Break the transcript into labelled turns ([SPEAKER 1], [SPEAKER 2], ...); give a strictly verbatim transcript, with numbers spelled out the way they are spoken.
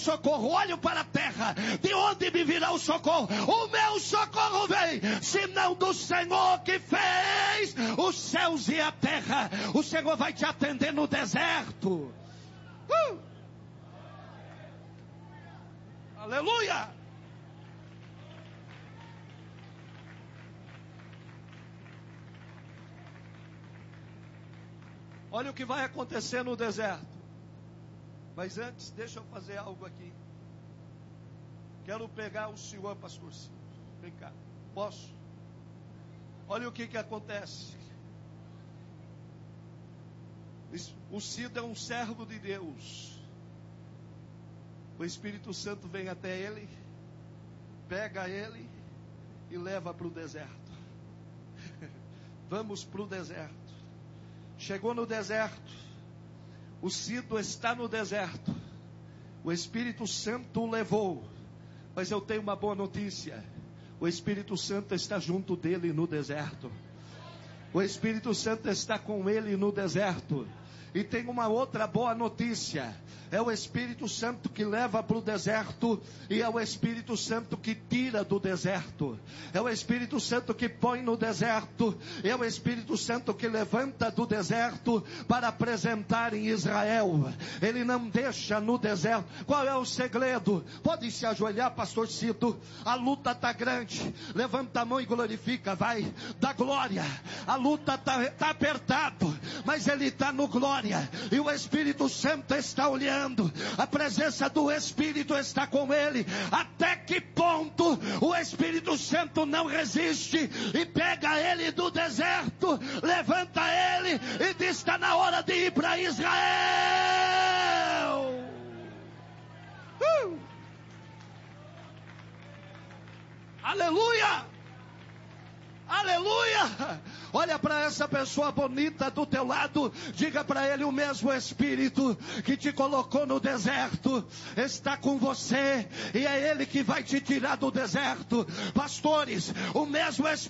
[SPEAKER 1] socorro, olho para a terra, de onde me virá o socorro? O meu socorro vem, senão do Senhor que fez os céus e a terra. O Senhor vai te atender no deserto. Uh! Aleluia! Olha o que vai acontecer no deserto. Mas antes, deixa eu fazer algo aqui. Quero pegar o senhor, pastor Ciro. Vem cá, posso? Olha o que que acontece. O Ciro é um servo de Deus. O Espírito Santo vem até ele, pega ele e leva para o deserto. Vamos para o deserto. Chegou no deserto. O Ciro está no deserto. O Espírito Santo o levou. Mas eu tenho uma boa notícia. O Espírito Santo está junto dele no deserto. O Espírito Santo está com ele no deserto. E tem uma outra boa notícia. É o Espírito Santo que leva para o deserto. E é o Espírito Santo que tira do deserto. É o Espírito Santo que põe no deserto. É o Espírito Santo que levanta do deserto para apresentar em Israel. Ele não deixa no deserto. Qual é o segredo? Pode se ajoelhar, pastor Cito. A luta está grande. Levanta a mão e glorifica. Vai, dá glória. A luta está tá apertado. Mas ele está no glória. E o Espírito Santo está olhando. A presença do Espírito está com ele. Até que ponto o Espírito Santo não resiste e pega ele do deserto, levanta ele e diz: está na hora de ir para Israel. uh! Aleluia! Aleluia! Olha para essa pessoa bonita do teu lado. Diga para ele: o mesmo Espírito que te colocou no deserto está com você. E é ele que vai te tirar do deserto. Pastores, o mesmo Espírito